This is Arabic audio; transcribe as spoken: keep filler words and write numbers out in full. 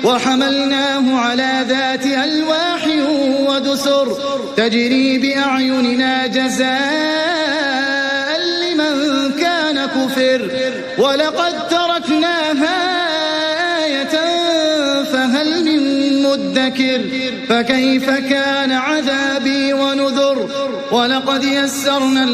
وحملناه على ذات ألواح ودسر تجري بأعيننا جزاء لمن كان كفر ولقد تركناها آية فهل من مدكر فكيف كان عذابي ونذر ولقد يسرنا